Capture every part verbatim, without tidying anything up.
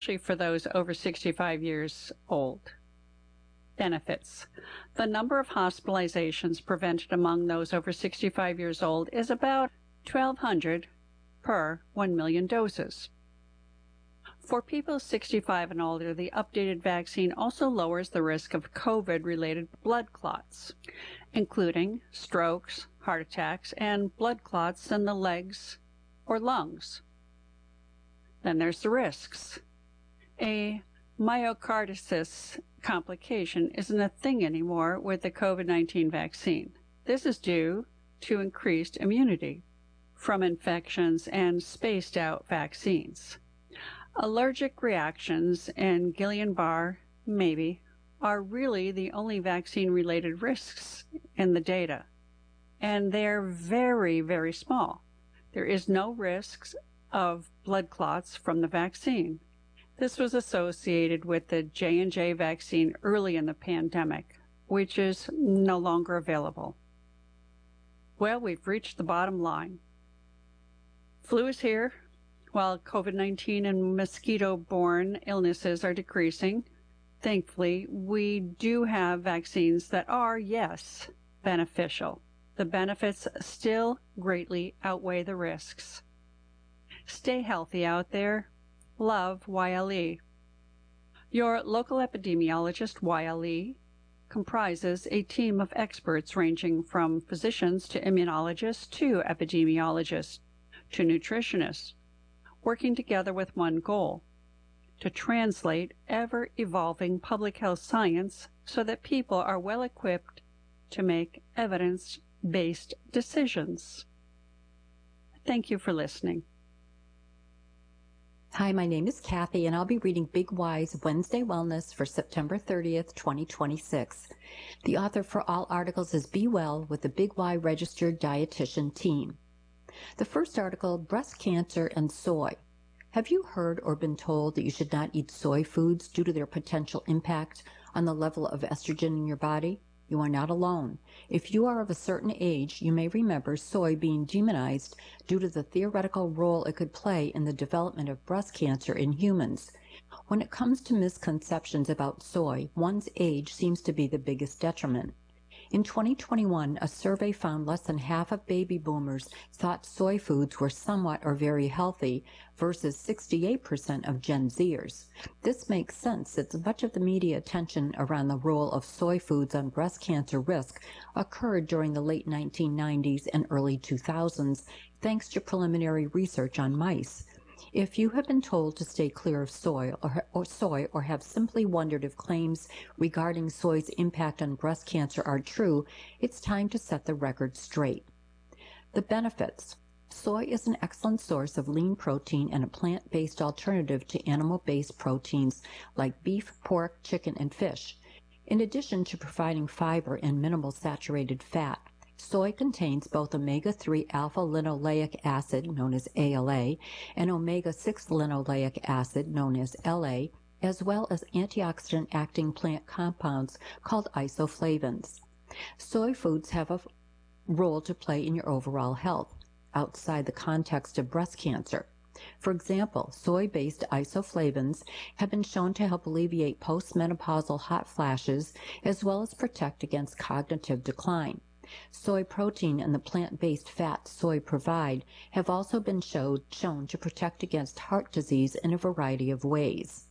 especially for those over sixty-five years old. Benefits. The number of hospitalizations prevented among those over sixty-five years old is about twelve hundred per one million doses. For people sixty-five and older, the updated vaccine also lowers the risk of COVID-related blood clots, including strokes, heart attacks, and blood clots in the legs or lungs. Then there's the risks. A myocarditis complication isn't a thing anymore with the COVID nineteen vaccine. This is due to increased immunity from infections and spaced-out vaccines. Allergic reactions and Guillain-Barré, maybe, are really the only vaccine-related risks in the data, and they're very, very small. There is no risks of blood clots from the vaccine. This was associated with the J and J vaccine early in the pandemic, which is no longer available. Well, we've reached the bottom line. Flu is here. While COVID nineteen and mosquito-borne illnesses are decreasing, thankfully, we do have vaccines that are, yes, beneficial. The benefits still greatly outweigh the risks. Stay healthy out there. Love, Y L E. Your local epidemiologist, Y L E, comprises a team of experts ranging from physicians to immunologists to epidemiologists to nutritionists, working together with one goal: to translate ever-evolving public health science so that people are well equipped to make evidence-based decisions. Thank you for listening. Hi, my name is Kathy, and I'll be reading Big Y's Wednesday Wellness for September thirtieth, twenty twenty-six. The author for all articles is Be Well with the Big Y Registered Dietitian Team. The first article, Breast Cancer and Soy. Have you heard or been told that you should not eat soy foods due to their potential impact on the level of estrogen in your body? You are not alone. If you are of a certain age, you may remember soy being demonized due to the theoretical role it could play in the development of breast cancer in humans. When it comes to misconceptions about soy, one's age seems to be the biggest detriment. In twenty twenty-one, a survey found less than half of baby boomers thought soy foods were somewhat or very healthy versus sixty-eight percent of Gen Zers. This makes sense since much of the media attention around the role of soy foods on breast cancer risk occurred during the late nineteen nineties and early two thousands, thanks to preliminary research on mice. If you have been told to stay clear of soy or, or soy or have simply wondered if claims regarding soy's impact on breast cancer are true, it's time to set the record straight. The benefits. Soy is an excellent source of lean protein and a plant-based alternative to animal-based proteins like beef, pork, chicken, and fish. In addition to providing fiber and minimal saturated fat, soy contains both omega three alpha-linoleic acid, known as A L A, and omega six linoleic acid, known as L A, as well as antioxidant-acting plant compounds called isoflavones. Soy foods have a role to play in your overall health, outside the context of breast cancer. For example, soy-based isoflavones have been shown to help alleviate postmenopausal hot flashes as well as protect against cognitive decline. Soy protein and the plant-based fats soy provide have also been showed, shown to protect against heart disease in a variety of ways.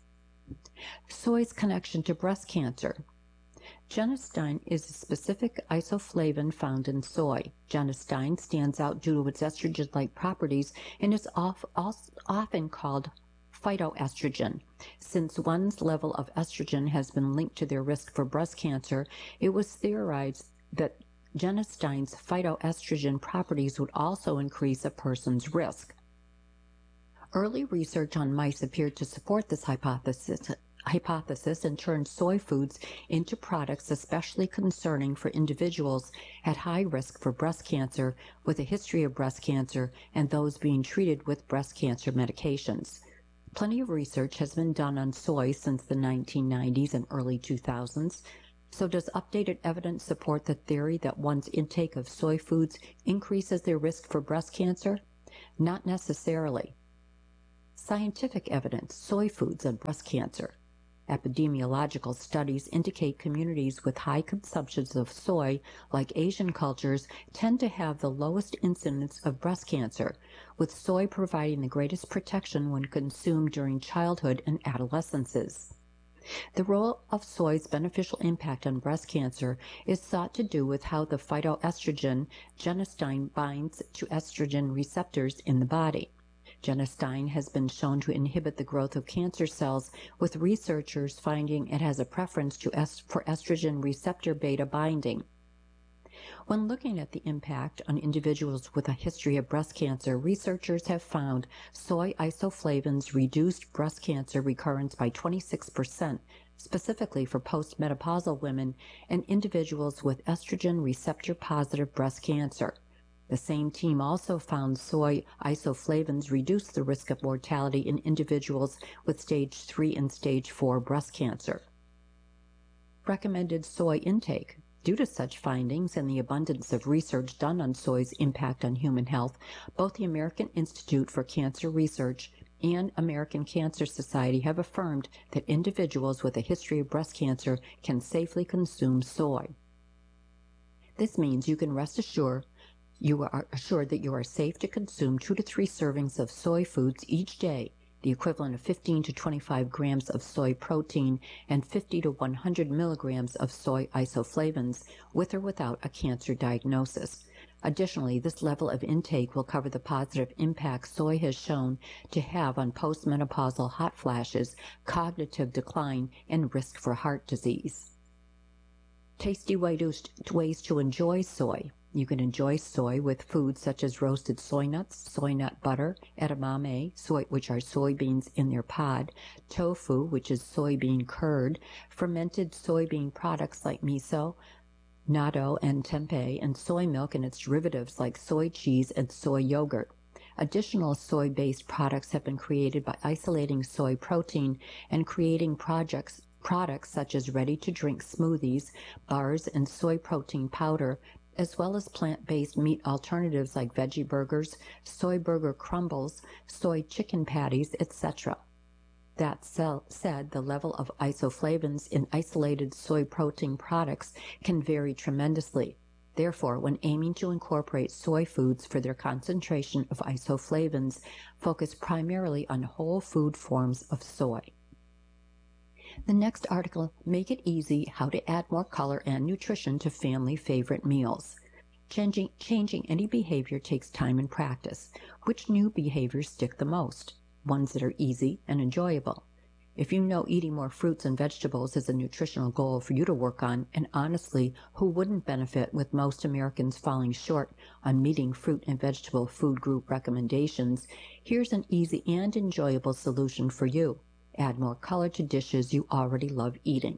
Soy's connection to breast cancer. Genistein is a specific isoflavone found in soy. Genistein stands out due to its estrogen-like properties and is off, often called phytoestrogen. Since one's level of estrogen has been linked to their risk for breast cancer, it was theorized that Genistein's phytoestrogen properties would also increase a person's risk. Early research on mice appeared to support this hypothesis, hypothesis and turned soy foods into products especially concerning for individuals at high risk for breast cancer, with a history of breast cancer, and those being treated with breast cancer medications. Plenty of research has been done on soy since the nineteen nineties and early two thousands. So does updated evidence support the theory that one's intake of soy foods increases their risk for breast cancer? Not necessarily. Scientific evidence, soy foods and breast cancer. Epidemiological studies indicate communities with high consumptions of soy, like Asian cultures, tend to have the lowest incidence of breast cancer, with soy providing the greatest protection when consumed during childhood and adolescences. The role of soy's beneficial impact on breast cancer is thought to do with how the phytoestrogen genistein binds to estrogen receptors in the body. Genistein has been shown to inhibit the growth of cancer cells, with researchers finding it has a preference to est for estrogen receptor beta binding. When looking at the impact on individuals with a history of breast cancer, researchers have found soy isoflavones reduced breast cancer recurrence by twenty-six percent, specifically for postmenopausal women and individuals with estrogen receptor-positive breast cancer. The same team also found soy isoflavones reduce the risk of mortality in individuals with stage three and stage four breast cancer. Recommended soy intake. Due to such findings and the abundance of research done on soy's impact on human health, both the American Institute for Cancer Research and American Cancer Society have affirmed that individuals with a history of breast cancer can safely consume soy. This means you can rest assured You are assured that you are safe to consume two to three servings of soy foods each day, the equivalent of fifteen to twenty-five grams of soy protein and fifty to one hundred milligrams of soy isoflavones, with or without a cancer diagnosis. Additionally, this level of intake will cover the positive impact soy has shown to have on postmenopausal hot flashes, cognitive decline, and risk for heart disease. Tasty ways to enjoy soy. You can enjoy soy with foods such as roasted soy nuts, soy nut butter, edamame, soy, which are soybeans in their pod, tofu, which is soybean curd, fermented soybean products like miso, natto, and tempeh, and soy milk and its derivatives like soy cheese and soy yogurt. Additional soy-based products have been created by isolating soy protein and creating projects products such as ready-to-drink smoothies, bars, and soy protein powder, as well as plant-based meat alternatives like veggie burgers, soy burger crumbles, soy chicken patties, et cetera. That said, the level of isoflavones in isolated soy protein products can vary tremendously. Therefore, when aiming to incorporate soy foods for their concentration of isoflavones, focus primarily on whole food forms of soy. The next article, Make It Easy, How to Add More Color and Nutrition to Family Favorite Meals. Changing, changing any behavior takes time and practice. Which new behaviors stick the most? Ones that are easy and enjoyable. If you know eating more fruits and vegetables is a nutritional goal for you to work on, and honestly, who wouldn't benefit with most Americans falling short on meeting fruit and vegetable food group recommendations, here's an easy and enjoyable solution for you. Add more color to dishes you already love eating.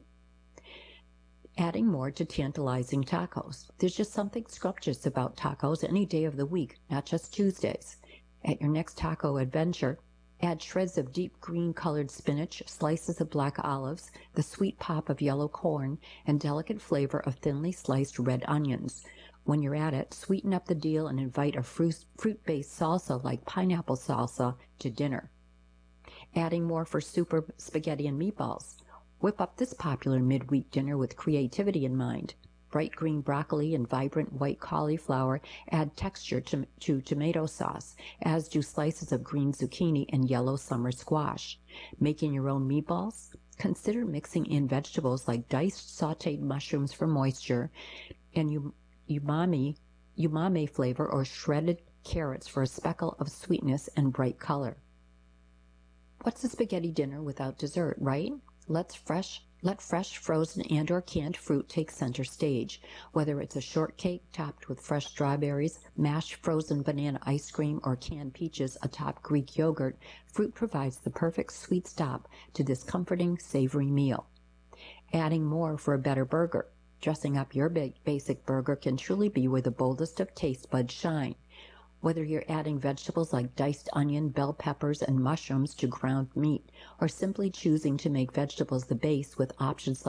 Adding more to tantalizing tacos. There's just something scrumptious about tacos any day of the week, not just Tuesdays. At your next taco adventure, add shreds of deep green colored spinach, slices of black olives, the sweet pop of yellow corn, and delicate flavor of thinly sliced red onions. When you're at it, sweeten up the deal and invite a fruit-based salsa like pineapple salsa to dinner. Adding more for super spaghetti and meatballs. Whip up this popular midweek dinner with creativity in mind. Bright green broccoli and vibrant white cauliflower add texture to, to tomato sauce, as do slices of green zucchini and yellow summer squash. Making your own meatballs? Consider mixing in vegetables like diced sauteed mushrooms for moisture and umami, umami flavor, or shredded carrots for a speckle of sweetness and bright color. What's a spaghetti dinner without dessert, right? Let's fresh, let fresh, frozen, and or canned fruit take center stage. Whether it's a shortcake topped with fresh strawberries, mashed frozen banana ice cream, or canned peaches atop Greek yogurt, fruit provides the perfect sweet stop to this comforting, savory meal. Adding more for a better burger. Dressing up your big, basic burger can truly be where the boldest of taste buds shine. Whether you're adding vegetables like diced onion, bell peppers, and mushrooms to ground meat, or simply choosing to make vegetables the base with options like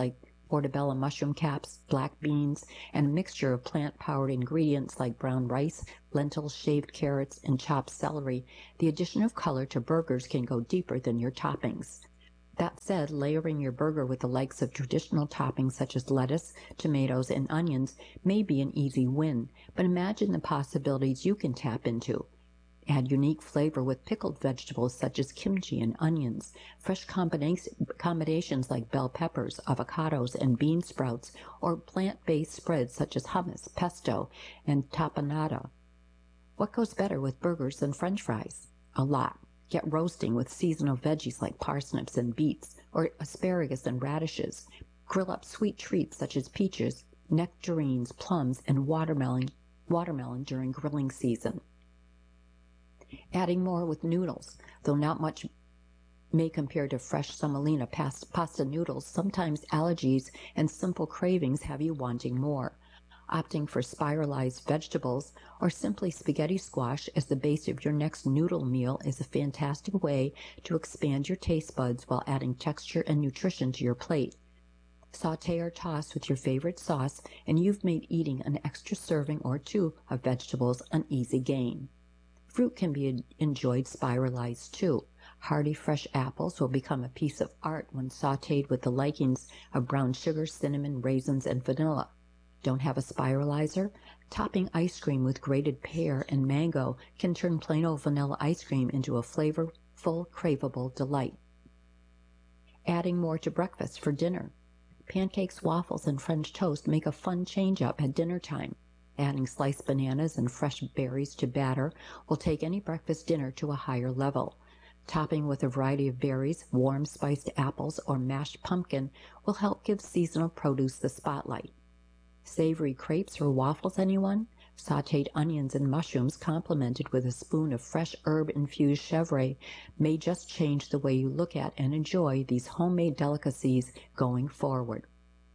portobello mushroom caps, black beans, and a mixture of plant-powered ingredients like brown rice, lentils, shaved carrots, and chopped celery, the addition of color to burgers can go deeper than your toppings. That said, layering your burger with the likes of traditional toppings such as lettuce, tomatoes, and onions may be an easy win, but imagine the possibilities you can tap into. Add unique flavor with pickled vegetables such as kimchi and onions, fresh combinations like bell peppers, avocados, and bean sprouts, or plant-based spreads such as hummus, pesto, and tapenade. What goes better with burgers than French fries? A lot. Get roasting with seasonal veggies like parsnips and beets, or asparagus and radishes. Grill up sweet treats such as peaches, nectarines, plums, and watermelon, watermelon during grilling season. Adding more with noodles, though not much may compare to fresh semolina pasta noodles, sometimes allergies and simple cravings have you wanting more. Opting for spiralized vegetables or simply spaghetti squash as the base of your next noodle meal is a fantastic way to expand your taste buds while adding texture and nutrition to your plate. Saute or toss with your favorite sauce, and you've made eating an extra serving or two of vegetables an easy gain. Fruit can be enjoyed spiralized too. Hearty fresh apples will become a piece of art when sauteed with the likings of brown sugar, cinnamon, raisins, and vanilla. Don't have a spiralizer? Topping ice cream with grated pear and mango can turn plain old vanilla ice cream into a flavorful, craveable delight. Adding more to breakfast for dinner. Pancakes, waffles, and French toast make a fun change-up at dinner time. Adding sliced bananas and fresh berries to batter will take any breakfast dinner to a higher level. Topping with a variety of berries, warm spiced apples, or mashed pumpkin will help give seasonal produce the spotlight. Savory crepes or waffles, anyone? Sauteed onions and mushrooms complemented with a spoon of fresh herb-infused chèvre may just change the way you look at and enjoy these homemade delicacies going forward.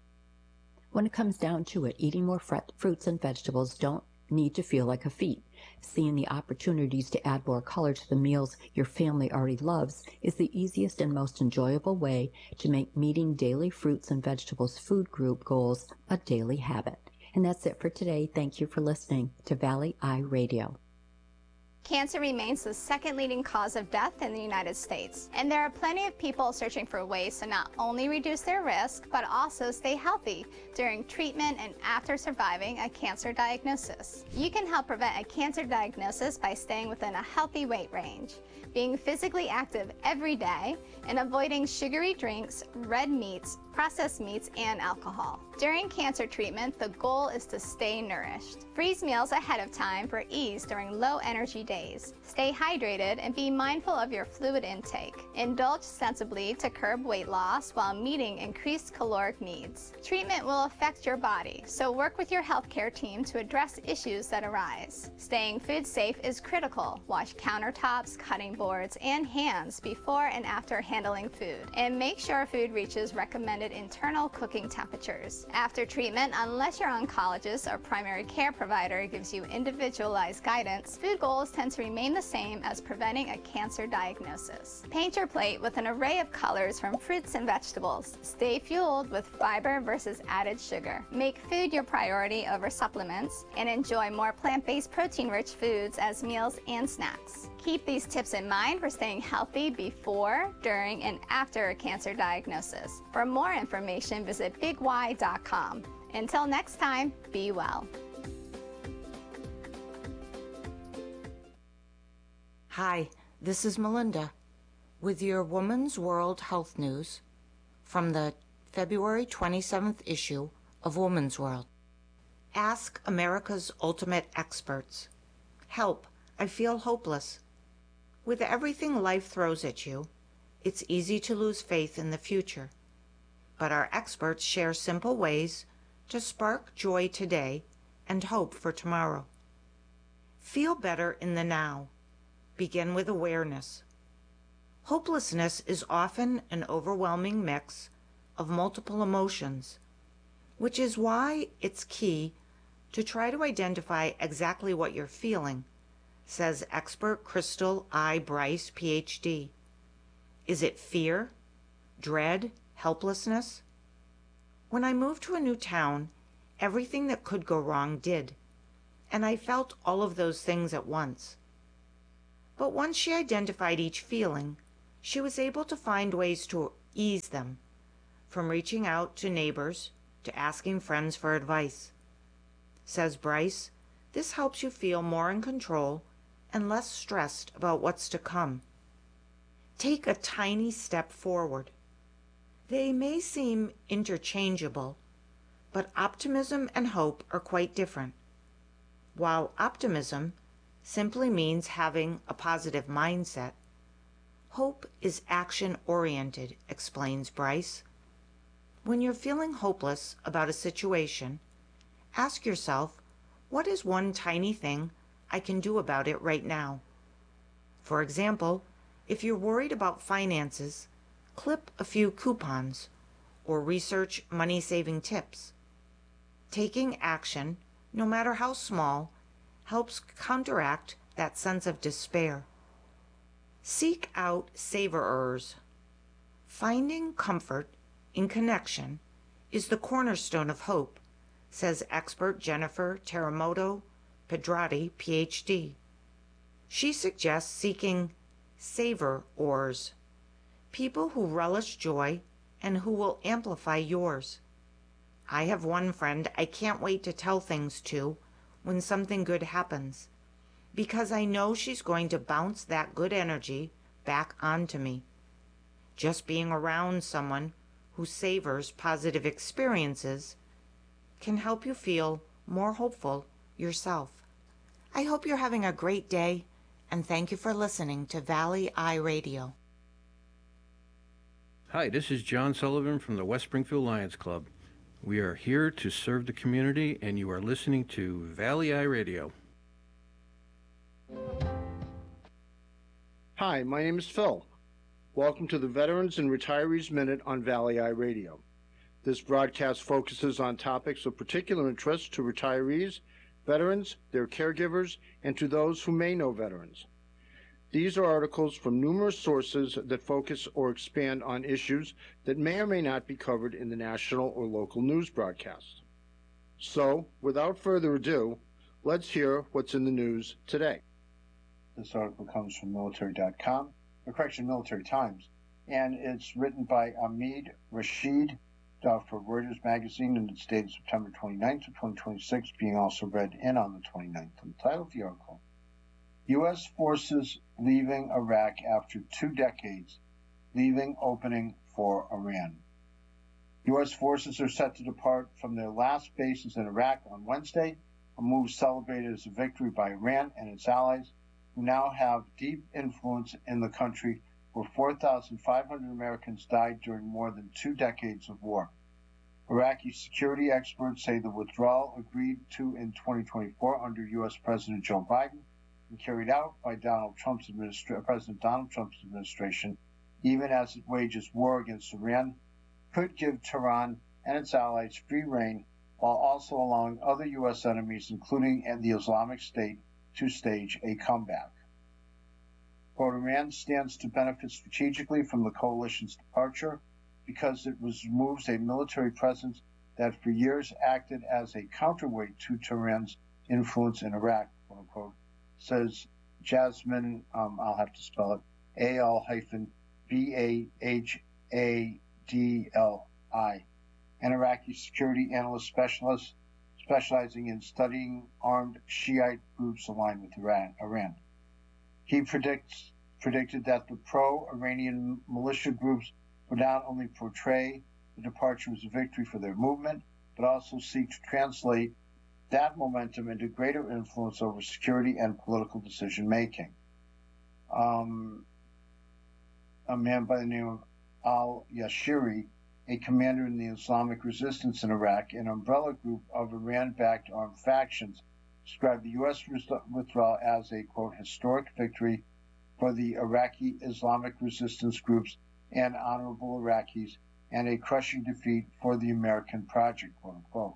When it comes down to it, eating more fruits and vegetables don't need to feel like a feat. Seeing the opportunities to add more color to the meals your family already loves is the easiest and most enjoyable way to make meeting daily fruits and vegetables food group goals a daily habit. And that's it for today. Thank you for listening to Valley Eye Radio. Cancer remains the second leading cause of death in the United States, and there are plenty of people searching for ways to not only reduce their risk, but also stay healthy during treatment and after surviving a cancer diagnosis. You can help prevent a cancer diagnosis by staying within a healthy weight range, being physically active every day, and avoiding sugary drinks, red meats, processed meats, and alcohol. During cancer treatment, the goal is to stay nourished. Freeze meals ahead of time for ease during low-energy days. Stay hydrated and be mindful of your fluid intake. Indulge sensibly to curb weight loss while meeting increased caloric needs. Treatment will affect your body, so work with your healthcare team to address issues that arise. Staying food safe is critical. Wash countertops, cutting boards, and hands before and after handling food. And make sure food reaches recommended internal cooking temperatures. After treatment, unless your oncologist or primary care provider gives you individualized guidance, food goals tend to remain the same as preventing a cancer diagnosis. Paint your plate with an array of colors from fruits and vegetables. Stay fueled with fiber versus added sugar. Make food your priority over supplements, and enjoy more plant-based protein-rich foods as meals and snacks. Keep these tips in mind for staying healthy before, during, and after a cancer diagnosis. For more information, visit big y dot com. Until next time, be well. Hi, this is Melinda with your Woman's World Health News from the February twenty-seventh issue of Woman's World. Ask America's Ultimate Experts. Help, I feel hopeless. With everything life throws at you, it's easy to lose faith in the future. But our experts share simple ways to spark joy today and hope for tomorrow. Feel better in the now. Begin with awareness. Hopelessness is often an overwhelming mix of multiple emotions, which is why it's key to try to identify exactly what you're feeling, says expert Crystal I. Bryce, P H D. Is it fear, dread, helplessness? When I moved to a new town, everything that could go wrong did, and I felt all of those things at once. But once she identified each feeling, she was able to find ways to ease them, from reaching out to neighbors to asking friends for advice. Says Bryce, this helps you feel more in control and less stressed about what's to come. Take a tiny step forward. They may seem interchangeable, but optimism and hope are quite different. While optimism simply means having a positive mindset, hope is action-oriented, explains Bryce. When you're feeling hopeless about a situation, ask yourself, what is one tiny thing I can do about it right now? For example, if you're worried about finances, clip a few coupons or research money-saving tips. Taking action, no matter how small, helps counteract that sense of despair. Seek out savorers. Finding comfort in connection is the cornerstone of hope, says expert Jennifer Teramoto Pedrati, P H D. She suggests seeking savorers, people who relish joy and who will amplify yours. I have one friend I can't wait to tell things to when something good happens, because I know she's going to bounce that good energy back onto me. Just being around someone who savors positive experiences can help you feel more hopeful yourself. I hope you're having a great day, and thank you for listening to Valley Eye Radio. Hi, this is John Sullivan from the West Springfield Lions Club. We are here to serve the community, and you are listening to Valley Eye Radio. Hi, my name is Phil. Welcome to the Veterans and Retirees Minute on Valley Eye Radio. This broadcast focuses on topics of particular interest to retirees, veterans, their caregivers, and to those who may know veterans. These are articles from numerous sources that focus or expand on issues that may or may not be covered in the national or local news broadcast. So, without further ado, let's hear what's in the news today. This article comes from military dot com, or correction, Military Times, and it's written by Ahmed Rashid uh, for Reuters Magazine, and it's dated September twenty-ninth of twenty twenty-six, being also read in on the twenty-ninth. And the title of the article, U S forces leaving Iraq after two decades, leaving opening for Iran. U S forces are set to depart from their last bases in Iraq on Wednesday, a move celebrated as a victory by Iran and its allies, who now have deep influence in the country, where four thousand five hundred Americans died during more than two decades of war. Iraqi security experts say the withdrawal, agreed to in twenty twenty-four under U S President Joe Biden and carried out by Donald Trump's administra- President Donald Trump's administration, even as it wages war against Iran, could give Tehran and its allies free rein, while also allowing other U S enemies, including the Islamic State, to stage a comeback. Quote, Iran stands to benefit strategically from the coalition's departure because it removes a military presence that for years acted as a counterweight to Tehran's influence in Iraq, quote unquote, says Jasmine, um, I'll have to spell it, A L hyphen B A H A D L I, an Iraqi security analyst specialist specializing in studying armed Shiite groups aligned with Iran. Iran. He predicts, predicted that the pro-Iranian militia groups would not only portray the departure as a victory for their movement, but also seek to translate that momentum into greater influence over security and political decision-making. Um, a man by the name of al-Yashiri, a commander in the Islamic resistance in Iraq, an umbrella group of Iran-backed armed factions, described the U S withdrawal as a, quote, historic victory for the Iraqi Islamic resistance groups and honorable Iraqis, and a crushing defeat for the American project, quote unquote.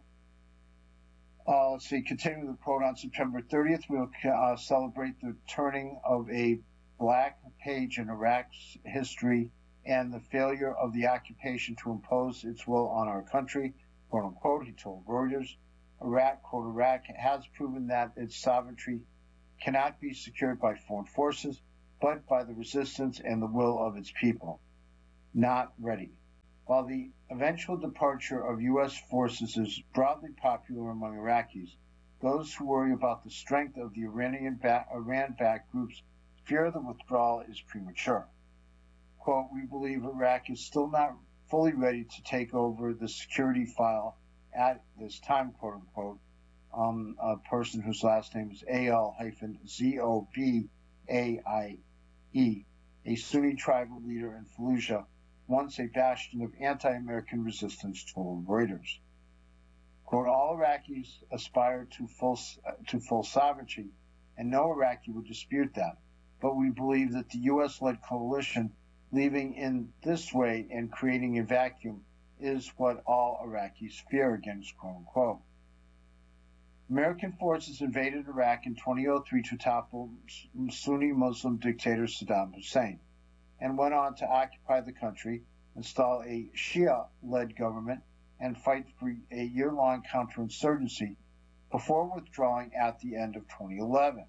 Uh, let's see, continuing the quote, on September thirtieth, we'll uh, celebrate the turning of a black page in Iraq's history and the failure of the occupation to impose its will on our country, quote unquote, he told Reuters. Iraq, quote, Iraq has proven that its sovereignty cannot be secured by foreign forces, but by the resistance and the will of its people. Not ready. While the eventual departure of U S forces is broadly popular among Iraqis, those who worry about the strength of the Iran-backed groups fear the withdrawal is premature. Quote, we believe Iraq is still not fully ready to take over the security file at this time, quote unquote. Um, a person whose last name is A L Z O B A I E, a Sunni tribal leader in Fallujah, once a bastion of anti-American resistance, told Reuters. Quote, all Iraqis aspire to full, to full sovereignty, and no Iraqi would dispute that. But we believe that the U S-led coalition leaving in this way and creating a vacuum is what all Iraqis fear against, quote unquote. American forces invaded Iraq in two thousand three to topple Sunni Muslim dictator Saddam Hussein, and went on to occupy the country, install a Shia-led government, and fight for a year-long counterinsurgency before withdrawing at the end of twenty eleven.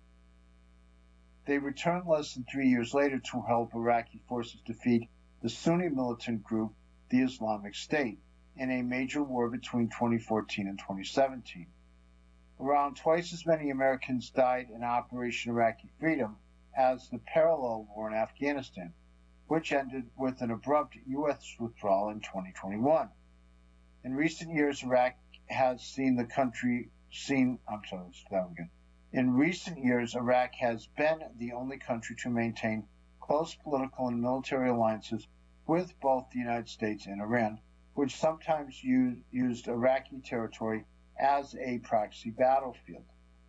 They returned less than three years later to help Iraqi forces defeat the Sunni militant group, the Islamic State, in a major war between twenty fourteen and twenty seventeen. Around twice as many Americans died in Operation Iraqi Freedom as the parallel war in Afghanistan, which ended with an abrupt U S withdrawal in twenty twenty-one. In recent years, Iraq has seen the country seen. I'm sorry, let's do that again. In recent years, Iraq has been the only country to maintain close political and military alliances with both the United States and Iran, which sometimes use, used Iraqi territory as a proxy battlefield.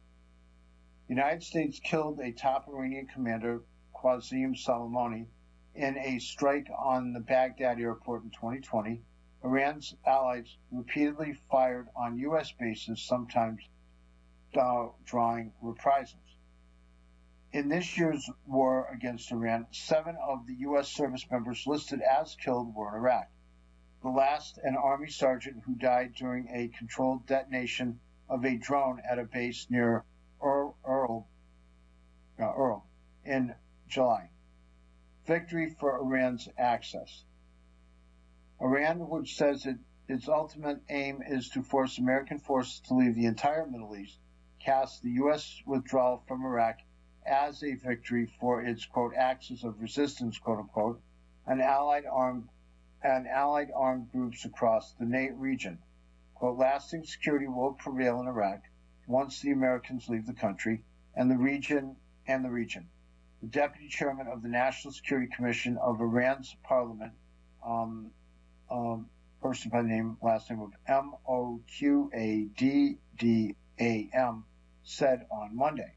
The United States killed a top Iranian commander, Qasem Soleimani, in a strike on the Baghdad airport in twenty twenty. Iran's allies repeatedly fired on U S bases, sometimes uh, drawing reprisals. In this year's war against Iran, seven of the U S service members listed as killed were in Iraq. The last, an Army sergeant who died during a controlled detonation of a drone at a base near Ur- Url, uh, Url in July. Victory for Iran's access. Iran, which says that its ultimate aim is to force American forces to leave the entire Middle East, casts the U S withdrawal from Iraq as a victory for its, quote, axis of resistance, quote unquote, and allied armed and allied armed groups across the region. Quote, lasting security will prevail in Iraq once the Americans leave the country and the region and the region. The deputy chairman of the National Security Commission of Iran's parliament, um, um, person by the name, last name of M O Q A D D A M, said on Monday.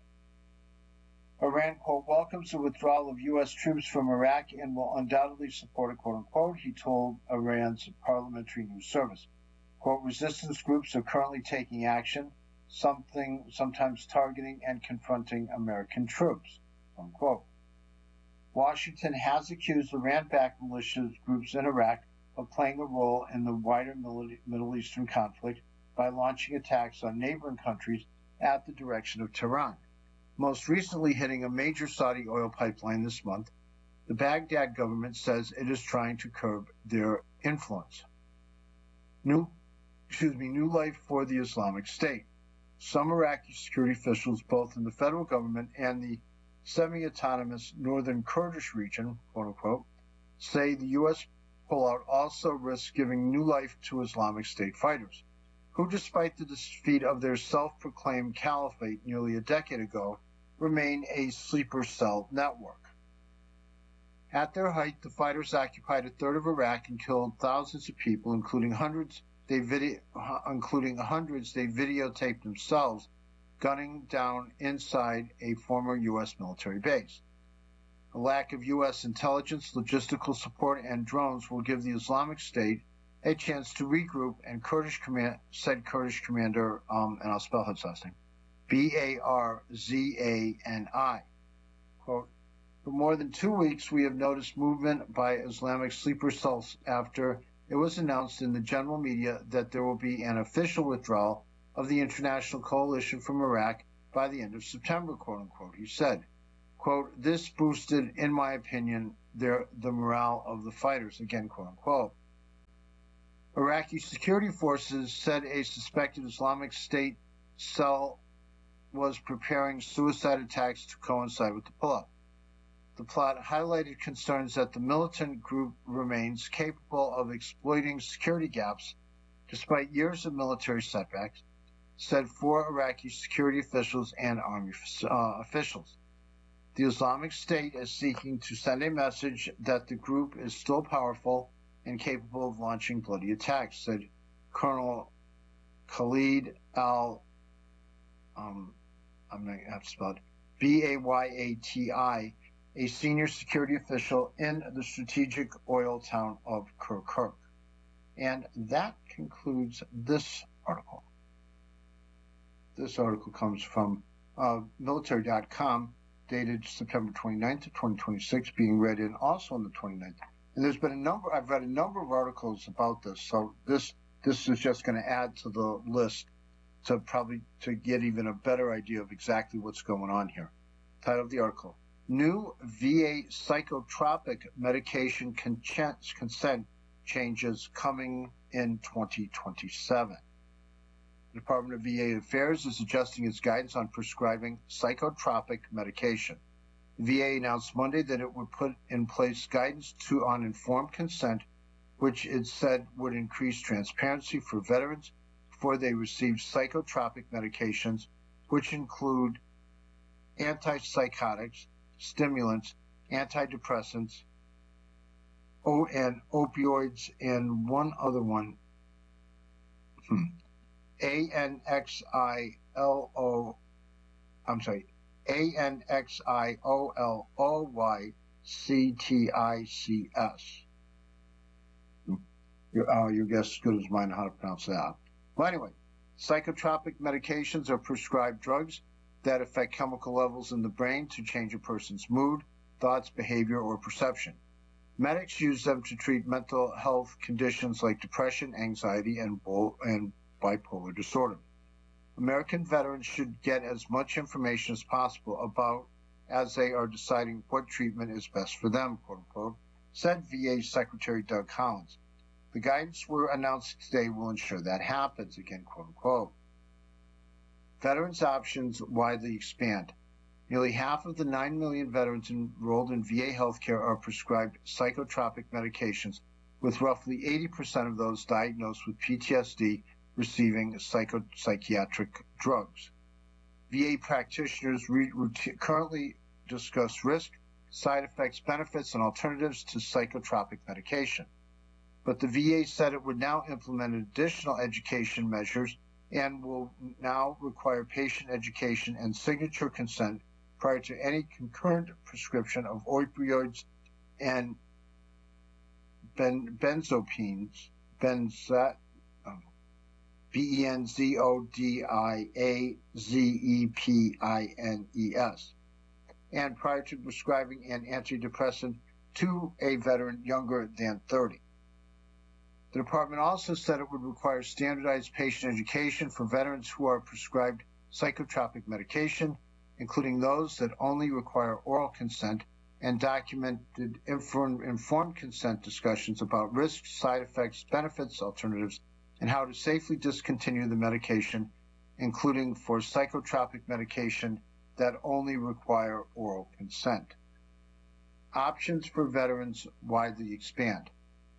Iran, quote, welcomes the withdrawal of U S troops from Iraq and will undoubtedly support it, quote unquote, he told Iran's parliamentary news service. Quote, resistance groups are currently taking action, something sometimes targeting and confronting American troops, unquote. Washington has accused Iran-backed militia groups in Iraq of playing a role in the wider Middle Eastern conflict by launching attacks on neighboring countries at the direction of Tehran. Most recently hitting a major Saudi oil pipeline this month, the Baghdad government says it is trying to curb their influence. New, excuse me, new life for the Islamic State. Some Iraqi security officials, both in the federal government and the semi-autonomous northern Kurdish region, quote unquote, say the U S pullout also risks giving new life to Islamic State fighters, who, despite the defeat of their self-proclaimed caliphate nearly a decade ago, remain a sleeper cell network. At their height, the fighters occupied a third of Iraq and killed thousands of people, including hundreds they video, including hundreds they videotaped themselves gunning down inside a former U S military base. A lack of U S intelligence, logistical support, and drones will give the Islamic State a chance to regroup, and Kurdish command, said Kurdish commander, um, and I'll spell his last name, B A R Z A N I. Quote, For more than two weeks, we have noticed movement by Islamic sleeper cells after it was announced in the general media that there will be an official withdrawal of the international coalition from Iraq by the end of September, quote unquote. He said, quote, this boosted, in my opinion, their, the morale of the fighters, again, quote unquote. Iraqi security forces said a suspected Islamic State cell was preparing suicide attacks to coincide with the pull-up. The plot highlighted concerns that the militant group remains capable of exploiting security gaps despite years of military setbacks, said four Iraqi security officials and army uh, officials. The Islamic State is seeking to send a message that the group is still powerful and capable of launching bloody attacks, said Colonel Khalid al, um, I'm going to have to spell it, B A Y A T I, a senior security official in the strategic oil town of Kirkuk. And that concludes this article. This article comes from uh, military dot com, dated September twenty-ninth of twenty twenty-six, being read in also on the twenty-ninth. And there's been a number, I've read a number of articles about this, so this this is just going to add to the list to probably to get even a better idea of exactly what's going on here. Title of the article, New V A Psychotropic Medication Consent, consent Changes Coming in twenty twenty-seven. The Department of V A Affairs is adjusting its guidance on prescribing psychotropic medication. The V A announced Monday that it would put in place guidance to on informed consent, which it said would increase transparency for veterans before they receive psychotropic medications, which include antipsychotics, stimulants, antidepressants, oh, and opioids, and one other one, hmm. A N X I L O, I'm sorry, A N X I O L O Y C T I C S. Your, uh, your guess as good as mine how to pronounce that. Well, anyway, psychotropic medications are prescribed drugs that affect chemical levels in the brain to change a person's mood, thoughts, behavior, or perception. Medics use them to treat mental health conditions like depression, anxiety, and, and bipolar disorder. American veterans should get as much information as possible about as they are deciding what treatment is best for them, quote unquote, said V A Secretary Doug Collins. The guidance we're announced today will ensure that happens, again, quote unquote. Veterans' options widely expand. Nearly half of the nine million veterans enrolled in V A healthcare are prescribed psychotropic medications, with roughly eighty percent of those diagnosed with P T S D receiving psycho- psychiatric drugs. V A practitioners re- currently discuss risk, side effects, benefits, and alternatives to psychotropic medication. But the V A said it would now implement additional education measures and will now require patient education and signature consent prior to any concurrent prescription of opioids and ben- benzopines, benza, um, B E N Z O D I A Z E P I N E S, and prior to prescribing an antidepressant to a veteran younger than thirty. The department also said it would require standardized patient education for veterans who are prescribed psychotropic medication, including those that only require oral consent, and documented informed, informed consent discussions about risks, side effects, benefits, alternatives, and how to safely discontinue the medication, including for psychotropic medication that only require oral consent. Options for veterans widely expand.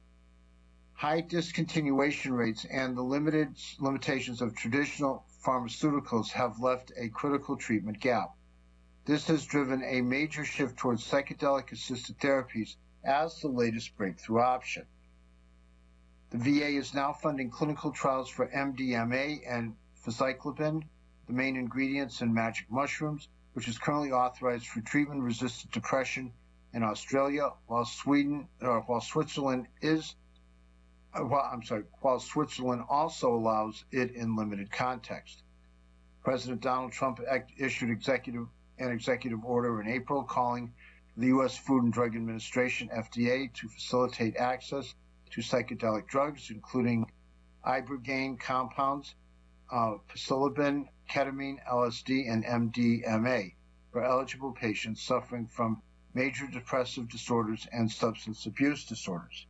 High discontinuation rates and the limited limitations of traditional pharmaceuticals have left a critical treatment gap. This has driven a major shift towards psychedelic-assisted therapies as the latest breakthrough option. The V A is now funding clinical trials for M D M A and psilocybin, the main ingredients in magic mushrooms, which is currently authorized for treatment-resistant depression in Australia, while Sweden, or while Switzerland is Well, I'm sorry, while Switzerland also allows it in limited context. President Donald Trump issued executive, an executive order in April calling the U S Food and Drug Administration, F D A, to facilitate access to psychedelic drugs, including ibogaine compounds, uh, psilocybin, ketamine, L S D, and M D M A for eligible patients suffering from major depressive disorders and substance abuse disorders.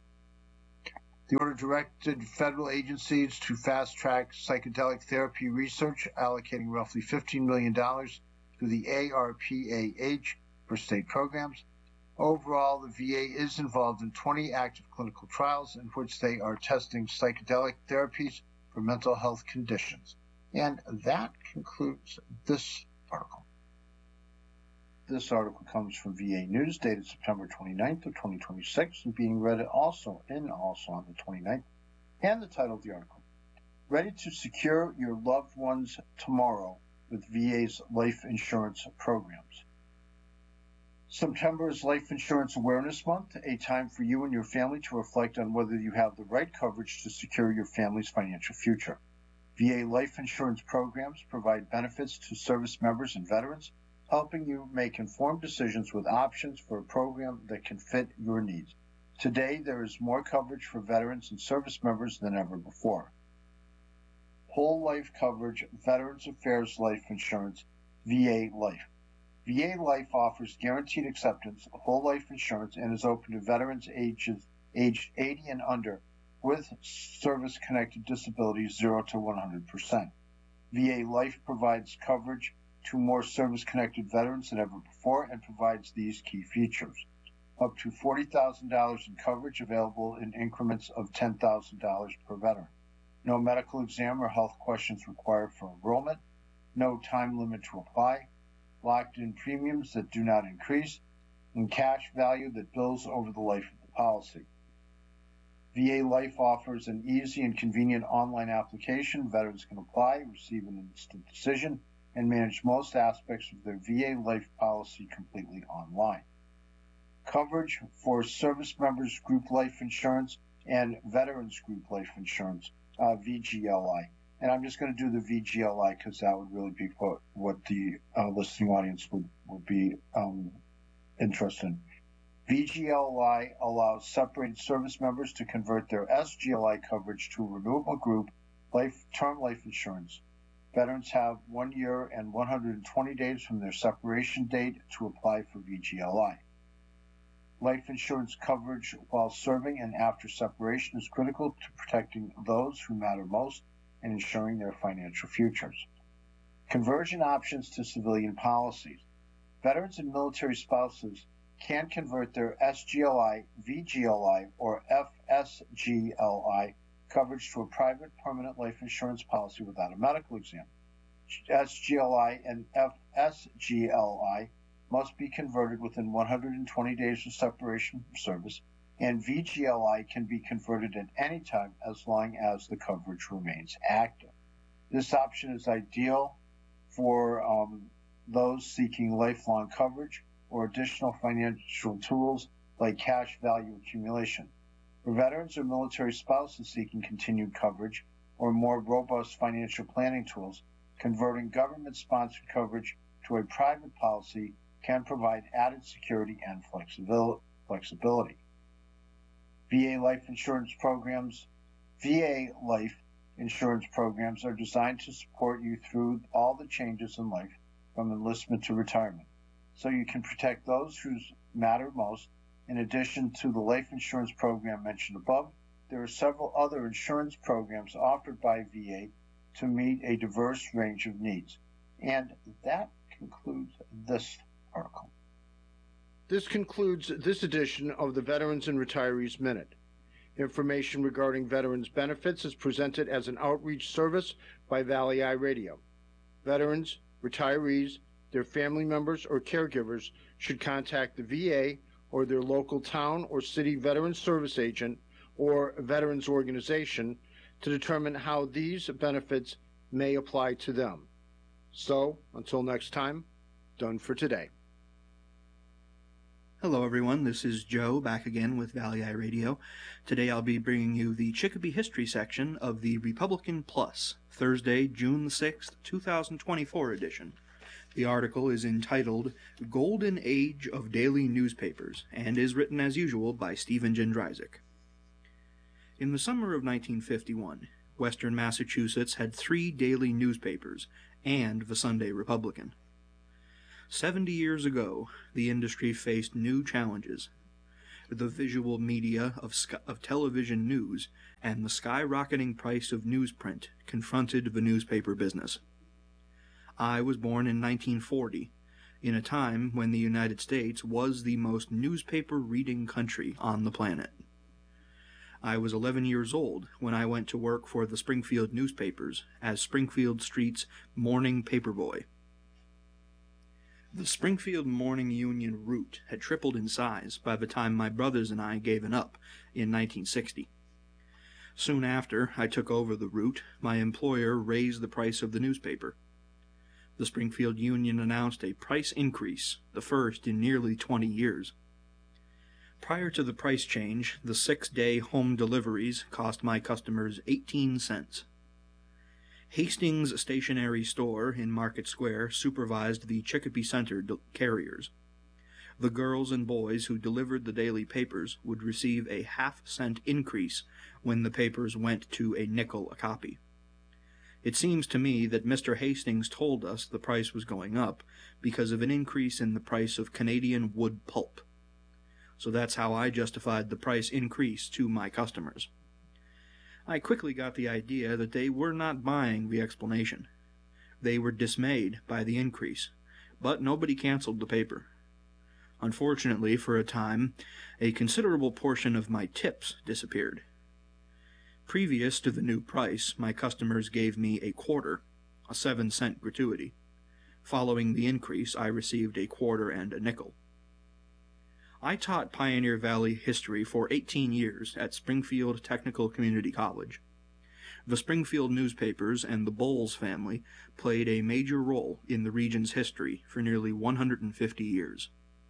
The order directed federal agencies to fast-track psychedelic therapy research, allocating roughly fifteen million dollars to the A R P A H for state programs. Overall, the V A is involved in twenty active clinical trials in which they are testing psychedelic therapies for mental health conditions. And that concludes this article. This article comes from V A News, dated September twenty-ninth of twenty twenty-six, and being read also in also on the twenty-ninth. And the title of the article, Ready to Secure Your Loved Ones Tomorrow with V A's Life Insurance Programs. September is Life Insurance Awareness Month, a time for you and your family to reflect on whether you have the right coverage to secure your family's financial future. V A life insurance programs provide benefits to service members and veterans, helping you make informed decisions with options for a program that can fit your needs. Today, there is more coverage for veterans and service members than ever before. Whole life coverage, Veterans Affairs Life Insurance, V A Life. V A Life offers guaranteed acceptance of whole life insurance and is open to veterans ages aged eighty and under with service-connected disabilities zero to one hundred percent. V A Life provides coverage to more service-connected veterans than ever before and provides these key features. Up to forty thousand dollars in coverage available in increments of ten thousand dollars per veteran. No medical exam or health questions required for enrollment. No time limit to apply. Locked-in premiums that do not increase, and cash value that bills over the life of the policy. V A Life offers an easy and convenient online application. Veterans can apply, receive an instant decision, and manage most aspects of their V A Life policy completely online. Coverage for service members group life insurance and veterans group life insurance, uh, V G L I. And I'm just going to do the V G L I because that would really be what, what the uh, listening audience would, would be um, interested in. V G L I allows separated service members to convert their S G L I coverage to a renewable group life term life insurance. Veterans have one year and one hundred twenty days from their separation date to apply for V G L I. Life insurance coverage while serving and after separation is critical to protecting those who matter most and ensuring their financial futures. Conversion options to civilian policies. Veterans and military spouses can convert their S G L I, V G L I, or F S G L I coverage to a private permanent life insurance policy without a medical exam. S G L I and F S G L I must be converted within one hundred twenty days of separation from service, and V G L I can be converted at any time as long as the coverage remains active. This option is ideal for um, those seeking lifelong coverage or additional financial tools like cash value accumulation. For veterans or military spouses seeking continued coverage or more robust financial planning tools, converting government-sponsored coverage to a private policy can provide added security and flexibility. V A life insurance programs, V A life insurance programs are designed to support you through all the changes in life from enlistment to retirement, so you can protect those who matter most. In addition to the life insurance program mentioned above, there are several other insurance programs offered by V A to meet a diverse range of needs. And that concludes this article. This concludes this edition of the Veterans and Retirees Minute. Information regarding veterans benefits is presented as an outreach service by Valley Eye Radio. Veterans, retirees, their family members, or caregivers should contact the V A or their local town or city veterans service agent or veterans organization to determine how these benefits may apply to them. So, until next time, done for today. Hello everyone, this is Joe back again with Valley Eye Radio. Today I'll be bringing you the Chicopee History section of the Republican Plus, Thursday, June the sixth, two thousand twenty-four edition. The article is entitled Golden Age of Daily Newspapers and is written as usual by Stephen Jędrzejczyk. In the summer of nineteen fifty-one, Western Massachusetts had three daily newspapers and the Sunday Republican. Seventy years ago, the industry faced new challenges. The visual media of, of television news and the skyrocketing price of newsprint confronted the newspaper business. I was born in nineteen forty, in a time when the United States was the most newspaper-reading country on the planet. I was eleven years old when I went to work for the Springfield newspapers as Springfield Street's morning paperboy. The Springfield Morning Union route had tripled in size by the time my brothers and I gave it up in nineteen sixty. Soon after I took over the route, my employer raised the price of the newspaper. The Springfield Union announced a price increase, the first in nearly twenty years. Prior to the price change, the six-day home deliveries cost my customers eighteen cents. Hastings Stationery Store in Market Square supervised the Chicopee Center de- carriers. The girls and boys who delivered the daily papers would receive a half-cent increase when the papers went to a nickel a copy. It seems to me that Mister Hastings told us the price was going up because of an increase in the price of Canadian wood pulp. So that's how I justified the price increase to my customers. I quickly got the idea that they were not buying the explanation. They were dismayed by the increase, but nobody canceled the paper. Unfortunately, for a time, a considerable portion of my tips disappeared. Previous to the new price, my customers gave me a quarter, a seven-cent gratuity. Following the increase, I received a quarter and a nickel. I taught Pioneer Valley history for eighteen years at Springfield Technical Community College. The Springfield newspapers and the Bowles family played a major role in the region's history for nearly one hundred fifty years.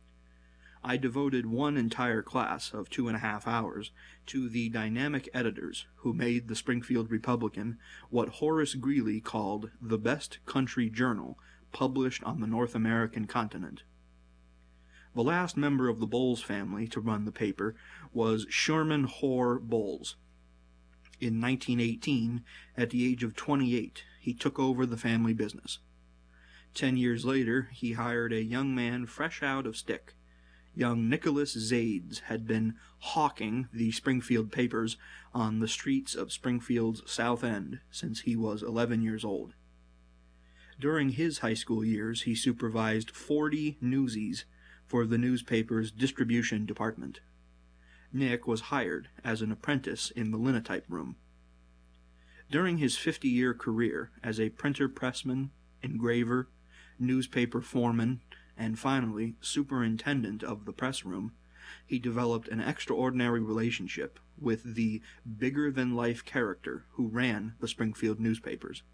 I devoted one entire class of two and a half hours to the dynamic editors who made the Springfield Republican what Horace Greeley called the best country journal published on the North American continent. The last member of the Bowles family to run the paper was Sherman Hoare Bowles. In nineteen eighteen, at the age of twenty-eight, he took over the family business. Ten years later, he hired a young man fresh out of stick. Young Nicholas Zades had been hawking the Springfield papers on the streets of Springfield's South End since he was eleven years old. During his high school years, he supervised forty newsies for the newspaper's distribution department. Nick was hired as an apprentice in the linotype room. During his fifty-year career as a printer-pressman, engraver, newspaper foreman, and finally superintendent of the press room, he developed an extraordinary relationship with the bigger-than-life character who ran the Springfield newspapers.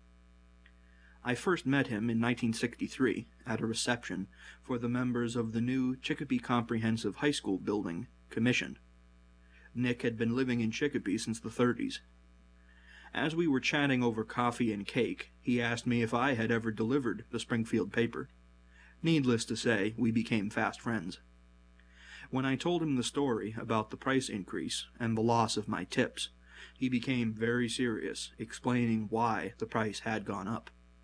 I first met him in nineteen sixty-three at a reception for the members of the new Chicopee Comprehensive High School building commissioned. Nick had been living in Chicopee since the thirties. As we were chatting over coffee and cake, he asked me if I had ever delivered the Springfield paper. Needless to say, we became fast friends. When I told him the story about the price increase and the loss of my tips, he became very serious, explaining why the price had gone up.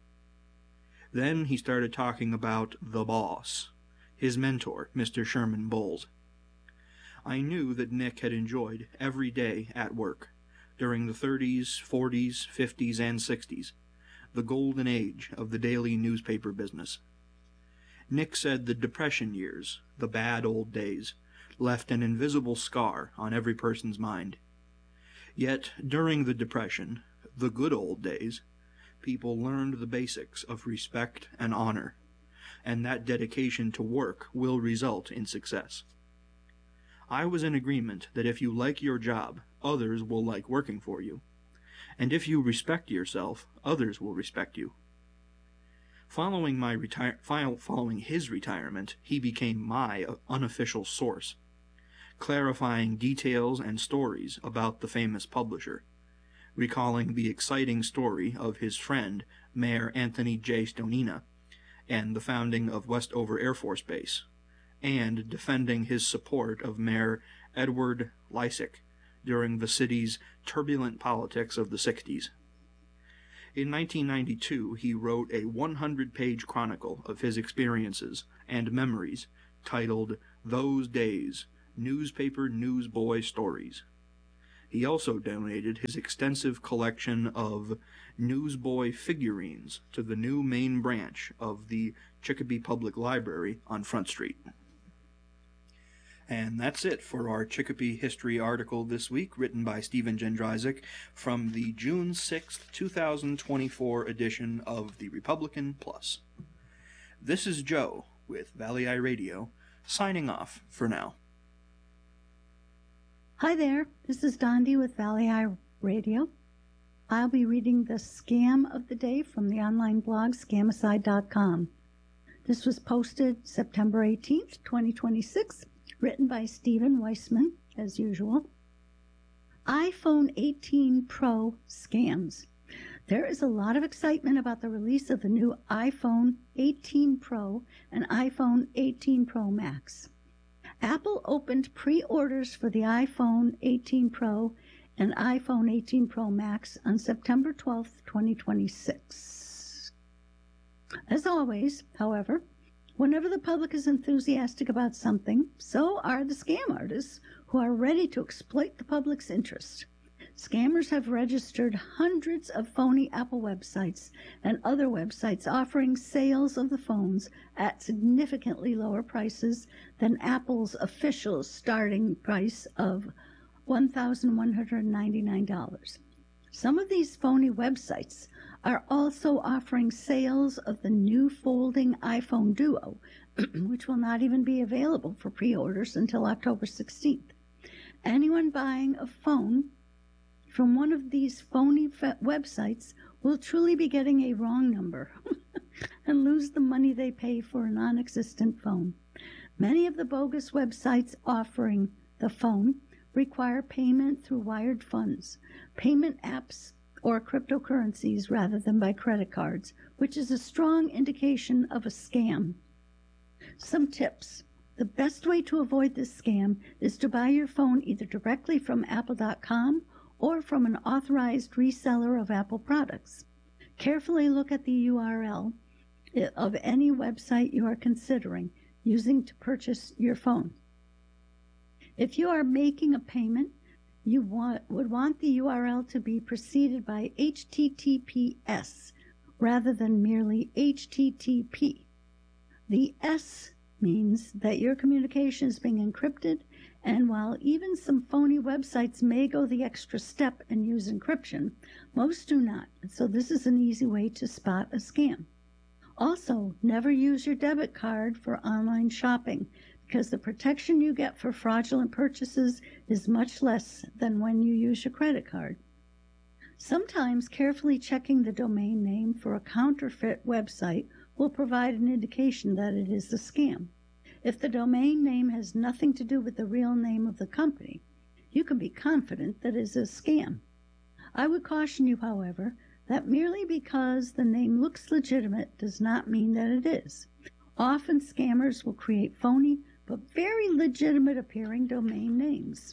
Then he started talking about the boss, his mentor, Mister Sherman Bowles. I knew that Nick had enjoyed every day at work during the thirties, forties, fifties, and sixties, the golden age of the daily newspaper business. Nick said the Depression years, the bad old days, left an invisible scar on every person's mind. Yet, during the Depression, the good old days, people learned the basics of respect and honor, and that dedication to work will result in success. I was in agreement that if you like your job, others will like working for you, and if you respect yourself, others will respect you. Following my retire- following his retirement, he became my unofficial source, clarifying details and stories about the famous publisher, recalling the exciting story of his friend, Mayor Anthony J. Stonina, and the founding of Westover Air Force Base, and defending his support of Mayor Edward Lysick during the city's turbulent politics of the sixties. In nineteen ninety-two, he wrote a one hundred page chronicle of his experiences and memories titled Those Days, Newspaper Newsboy Stories. He also donated his extensive collection of newsboy figurines to the new main branch of the Chicopee Public Library on Front Street. And that's it for our Chicopee history article this week, written by Stephen Jendrysik from the June sixth, two thousand twenty-four edition of the Republican Plus. This is Joe with Valley Eye Radio, signing off for now. Hi there, this is Dondi with Valley Eye Radio. I'll be reading the Scam of the Day from the online blog scamicide dot com. This was posted September eighteenth, twenty twenty-six, written by Stephen Weissman, as usual. iPhone eighteen Pro scams. There is a lot of excitement about the release of the new iPhone eighteen Pro and iPhone eighteen Pro Max. Apple opened pre-orders for the iPhone eighteen Pro and iPhone eighteen Pro Max on September twelfth, twenty twenty-six. As always, however, whenever the public is enthusiastic about something, so are the scam artists who are ready to exploit the public's interest. Scammers have registered hundreds of phony Apple websites and other websites offering sales of the phones at significantly lower prices than Apple's official starting price of one thousand one hundred ninety-nine dollars. Some of these phony websites are also offering sales of the new folding iPhone Duo, which will not even be available for pre-orders until October sixteenth. Anyone buying a phone from one of these phony fe- websites will truly be getting a wrong number and lose the money they pay for a non-existent phone. Many of the bogus websites offering the phone require payment through wired funds, payment apps, or cryptocurrencies rather than by credit cards, which is a strong indication of a scam. Some tips. The best way to avoid this scam is to buy your phone either directly from apple dot com or from an authorized reseller of Apple products. Carefully look at the U R L of any website you are considering using to purchase your phone. If you are making a payment, you want, would want the U R L to be preceded by H T T P S rather than merely H T T P. The S means that your communication is being encrypted, and while even some phony websites may go the extra step and use encryption, most do not, so this is an easy way to spot a scam. Also, never use your debit card for online shopping, because the protection you get for fraudulent purchases is much less than when you use your credit card. Sometimes carefully checking the domain name for a counterfeit website will provide an indication that it is a scam. If the domain name has nothing to do with the real name of the company, you can be confident that it is a scam. I would caution you, however, that merely because the name looks legitimate does not mean that it is. Often scammers will create phony but very legitimate appearing domain names.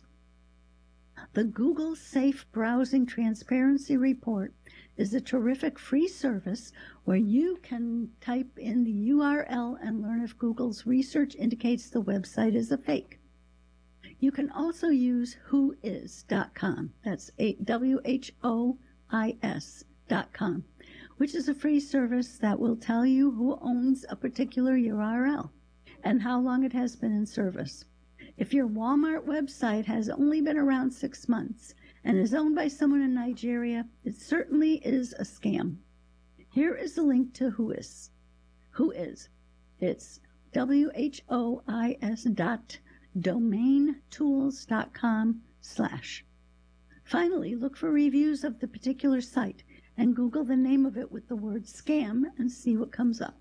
The Google Safe Browsing Transparency Report is a terrific free service where you can type in the U R L and learn if Google's research indicates the website is a fake. You can also use whois dot com, that's W H O I S dot com, which is a free service that will tell you who owns a particular U R L and how long it has been in service. If your Walmart website has only been around six months and is owned by someone in Nigeria, it certainly is a scam. Here is a link to Whois. Whois. It's W H O I S dot domain tools dot com slash. Finally, look for reviews of the particular site and Google the name of it with the word scam and see what comes up.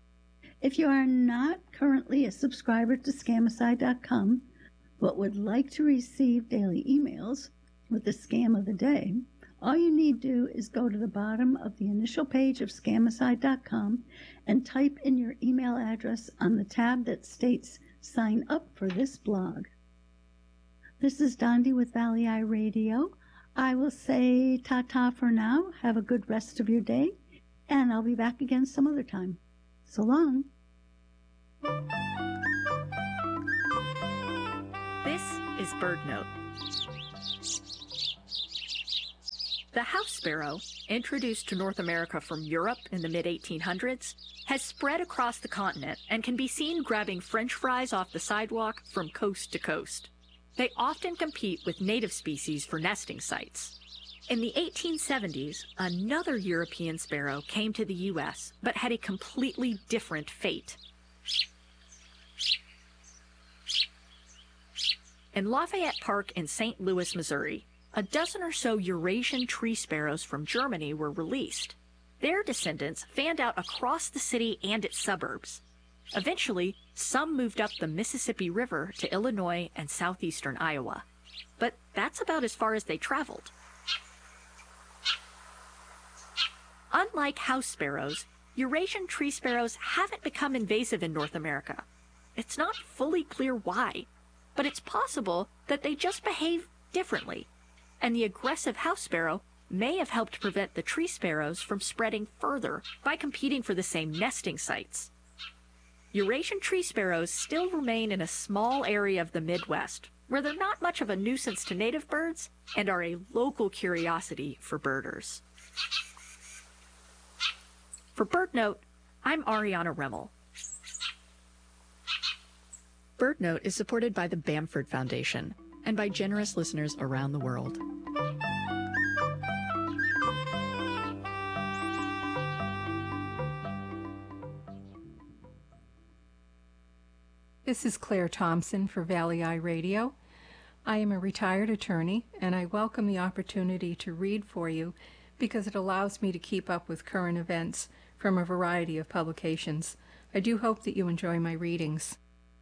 If you are not currently a subscriber to scamicide dot com but would like to receive daily emails with the scam of the day, All you need to do is go to the bottom of the initial page of scamicide dot com and type in your email address on the tab that states Sign Up for this blog. This is Dondi with Valley Eye Radio. I will say ta-ta for now. Have a good rest of your day, and I'll be back again some other time. So long. This is BirdNote. The house sparrow, introduced to North America from Europe in the mid eighteen hundreds, has spread across the continent and can be seen grabbing French fries off the sidewalk from coast to coast. They often compete with native species for nesting sites. In the eighteen seventies, another European sparrow came to the U S, but had a completely different fate. In Lafayette Park in Saint Louis, Missouri, a dozen or so Eurasian tree sparrows from Germany were released. Their descendants fanned out across the city and its suburbs. Eventually, some moved up the Mississippi River to Illinois and southeastern Iowa. But that's about as far as they traveled. Unlike house sparrows, Eurasian tree sparrows haven't become invasive in North America. It's not fully clear why, but it's possible that they just behave differently, and the aggressive house sparrow may have helped prevent the tree sparrows from spreading further by competing for the same nesting sites. Eurasian tree sparrows still remain in a small area of the Midwest, where they're not much of a nuisance to native birds and are a local curiosity for birders. For BirdNote, I'm Ariana Remmel. BirdNote is supported by the Bamford Foundation and by generous listeners around the world. This is Claire Thompson for Valley Eye Radio. I am a retired attorney, and I welcome the opportunity to read for you because it allows me to keep up with current events from a variety of publications. I do hope that you enjoy my readings.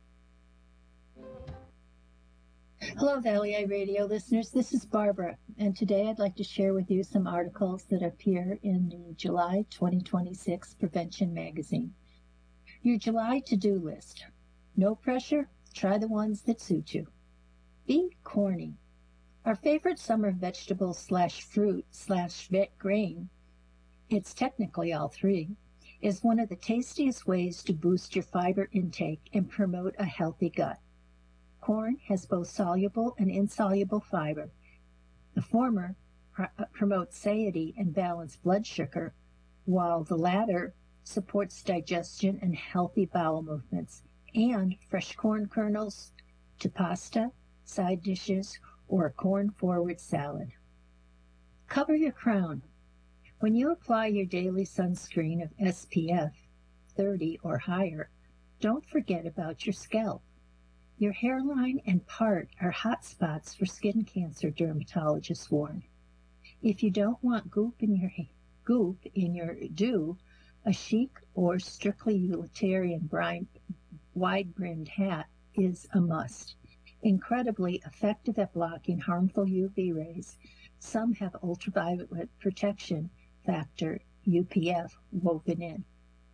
Hello, Valley Eye Radio listeners. This is Barbara, and today I'd like to share with you some articles that appear in the July twenty twenty-six Prevention Magazine. Your July to-do list. No pressure, try the ones that suit you. Be corny. Our favorite summer vegetable slash fruit slash vet grain, it's technically all three, is one of the tastiest ways to boost your fiber intake and promote a healthy gut. Corn has both soluble and insoluble fiber. The former pr- promotes satiety and balanced blood sugar, while the latter supports digestion and healthy bowel movements. And fresh corn kernels to pasta, side dishes, or a corn-forward salad. Cover your crown. When you apply your daily sunscreen of S P F thirty or higher, don't forget about your scalp. Your hairline and part are hot spots for skin cancer, dermatologists warn. If you don't want goop in your goop in your dew, a chic or strictly utilitarian brine wide-brimmed hat is a must. Incredibly effective at blocking harmful U V rays, some have ultraviolet protection factor, U P F, woven in.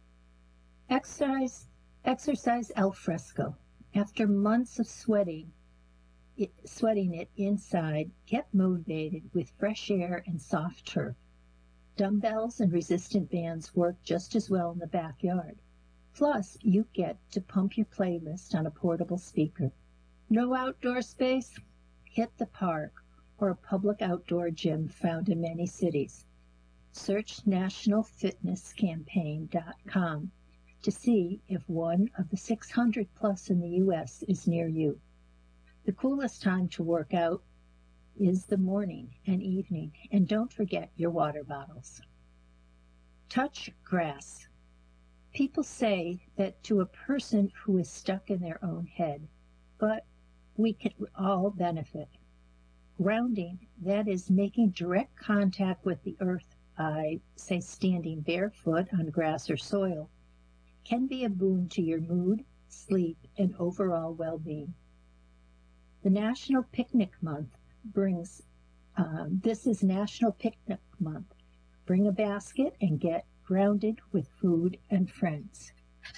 Exercise, exercise al fresco. After months of sweating, it, sweating it inside, get motivated with fresh air and soft turf. Dumbbells and resistant bands work just as well in the backyard. Plus, you get to pump your playlist on a portable speaker. No outdoor space? Hit the park or a public outdoor gym found in many cities. Search national fitness campaign dot com to see if one of the six hundred plus in the U S is near you. The coolest time to work out is the morning and evening, and don't forget your water bottles. Touch grass. People say that to a person who is stuck in their own head, but we can all benefit. Grounding, that is making direct contact with the earth by, say, standing barefoot on grass or soil, can be a boon to your mood, sleep, and overall well-being. The National Picnic Month brings Um, this is National Picnic Month. Bring a basket and get grounded with food and friends.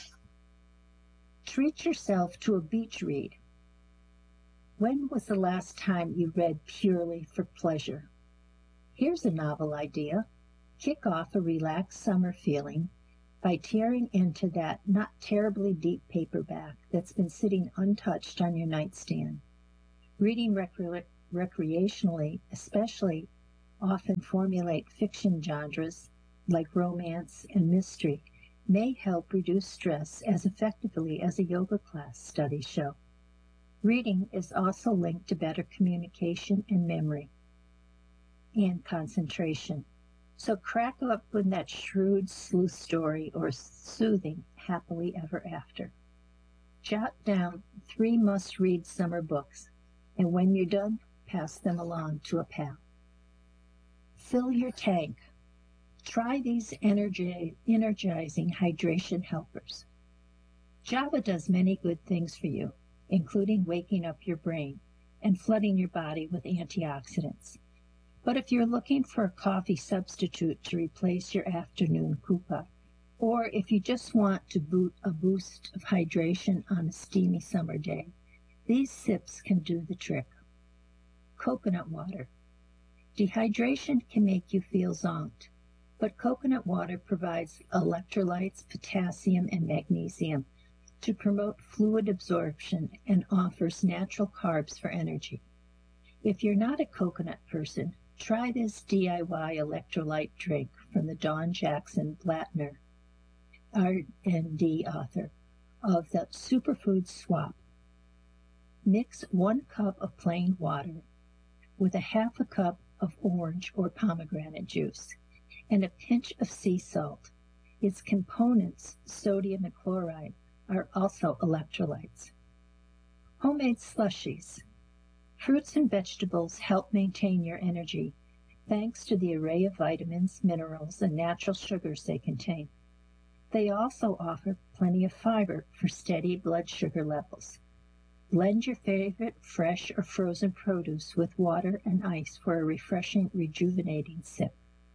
Treat yourself to a beach read. When was the last time you read purely for pleasure? Here's a novel idea. Kick off a relaxed summer feeling by tearing into that not terribly deep paperback that's been sitting untouched on your nightstand. Reading recre- recreationally, especially often formulate fiction genres like romance and mystery, may help reduce stress as effectively as a yoga class, studies show. Reading is also linked to better communication and memory and concentration. So crack up with that shrewd sleuth story or soothing happily ever after. Jot down three must-read summer books, and when you're done, pass them along to a pal. Fill your tank. Try these energi- energizing hydration helpers. Java does many good things for you, including waking up your brain and flooding your body with antioxidants. But if you're looking for a coffee substitute to replace your afternoon kupa, or if you just want to boot a boost of hydration on a steamy summer day, these sips can do the trick. Coconut water. Dehydration can make you feel zonked, but coconut water provides electrolytes, potassium, and magnesium to promote fluid absorption and offers natural carbs for energy. If you're not a coconut person, try this D I Y electrolyte drink from the Dawn Jackson Blattner, R and D author, of the Superfood Swap. Mix one cup of plain water with a half a cup of orange or pomegranate juice and a pinch of sea salt. Its components, sodium and chloride, are also electrolytes. Homemade slushies. Fruits and vegetables help maintain your energy thanks to the array of vitamins, minerals, and natural sugars they contain. They also offer plenty of fiber for steady blood sugar levels. Blend your favorite fresh or frozen produce with water and ice for a refreshing, rejuvenating sip.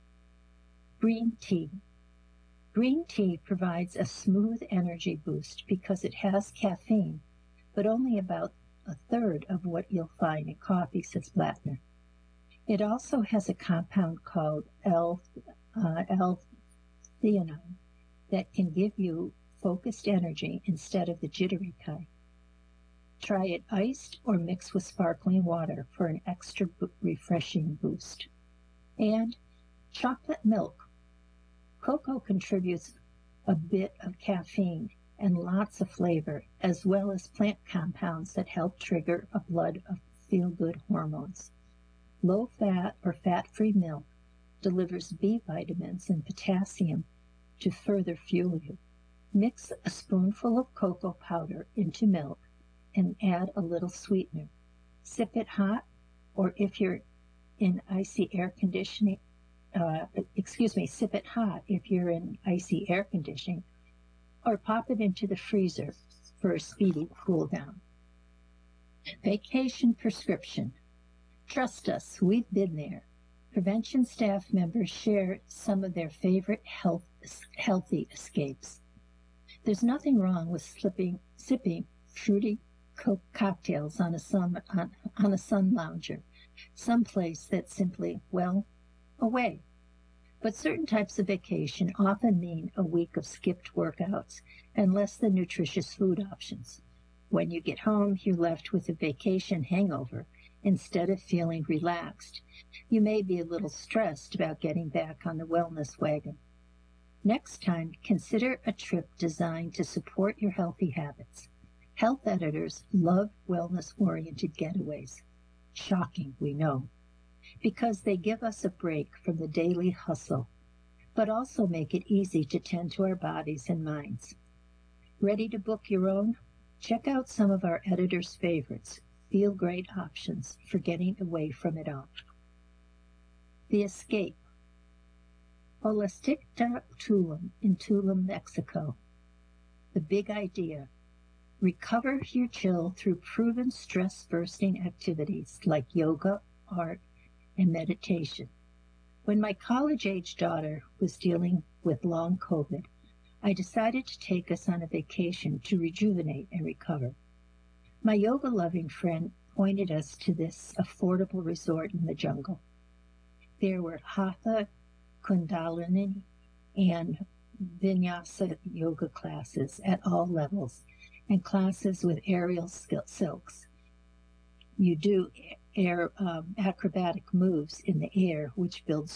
Green tea. Green tea provides a smooth energy boost because it has caffeine, but only about a third of what you'll find in coffee, says Blattner. It also has a compound called L, uh, L-theanine that can give you focused energy instead of the jittery kind. Try it iced or mixed with sparkling water for an extra refreshing boost. And chocolate milk. Cocoa contributes a bit of caffeine and lots of flavor, as well as plant compounds that help trigger a flood of feel-good hormones. Low-fat or fat-free milk delivers B vitamins and potassium to further fuel you. Mix a spoonful of cocoa powder into milk and add a little sweetener. Sip it hot, or if you're in icy air conditioning, uh, excuse me, sip it hot if you're in icy air conditioning, or pop it into the freezer for a speedy cool down. Vacation prescription. Trust us, we've been there. Prevention staff members share some of their favorite health, healthy escapes. There's nothing wrong with slipping, sipping fruity co- cocktails on a, sun, on, on a sun lounger, someplace that's simply, well, away. But certain types of vacation often mean a week of skipped workouts and less than nutritious food options. When you get home, you're left with a vacation hangover instead of feeling relaxed. You may be a little stressed about getting back on the wellness wagon. Next time, consider a trip designed to support your healthy habits. Health editors love wellness-oriented getaways. Shocking, we know, because they give us a break from the daily hustle, but also make it easy to tend to our bodies and minds. Ready to book your own? Check out some of our editors' favorites, feel-great options for getting away from it all. The Escape. Holistica Tulum in Tulum, Mexico. The big idea. Recover your chill through proven stress-bursting activities like yoga, art, and meditation. When my college-age daughter was dealing with long COVID, I decided to take us on a vacation to rejuvenate and recover. My yoga-loving friend pointed us to this affordable resort in the jungle. There were Hatha, Kundalini, and Vinyasa yoga classes at all levels, and classes with aerial silks. You do air um, acrobatic moves in the air, which builds